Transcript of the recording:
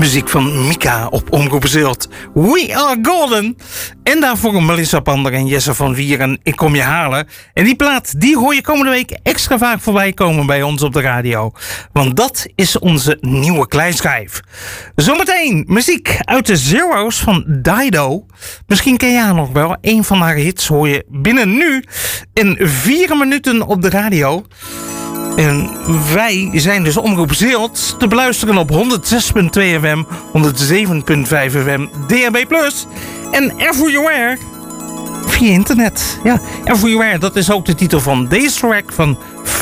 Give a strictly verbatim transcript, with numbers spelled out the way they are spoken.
Muziek van Mika op Omroep Zilt. We Are Golden. En daarvoor Melissa Pander en Jesse van Wieren. Ik kom je halen. En die plaat, die hoor je komende week extra vaak voorbij komen bij ons op de radio. Want dat is onze nieuwe kleinschijf. Zometeen muziek uit de Zero's van Dido. Misschien ken je haar nog wel. Een van haar hits hoor je binnen nu in vier minuten op de radio. En wij zijn dus Omroep Zilt te beluisteren op honderdzes komma twee F M, honderdzeven komma vijf F M, D A B plus en Everywhere via internet. Ja, Everywhere, dat is ook de titel van deze track van